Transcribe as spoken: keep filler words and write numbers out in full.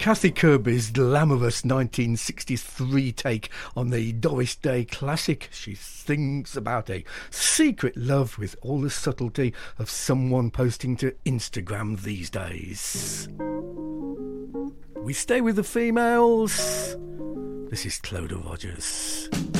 Kathy Kirby's glamorous nineteen sixty-three take on the Doris Day classic. She sings about a secret love with all the subtlety of someone posting to Instagram these days. We stay with the females. This is Clodagh Rogers.